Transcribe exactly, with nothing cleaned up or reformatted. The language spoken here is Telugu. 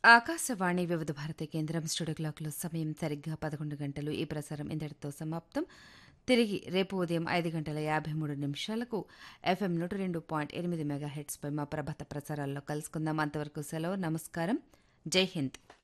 ఆకాశవాణి వివిధ భారతి కేంద్రం స్టూడియో క్లాక్లో సమయం సరిగ్గా పదకొండు గంటలు. ఈ ప్రసారం ఇంతటితో సమాప్తం. తిరిగి రేపు ఉదయం ఐదు గంటల యాభై మూడు నిమిషాలకు ఎఫ్ఎం నూట రెండు పాయింట్ ఎనిమిది మెగాహెట్స్పై మా ప్రభాత ప్రసారాల్లో కలుసుకుందాం. అంతవరకు సెలవు. నమస్కారం. జై హింద్.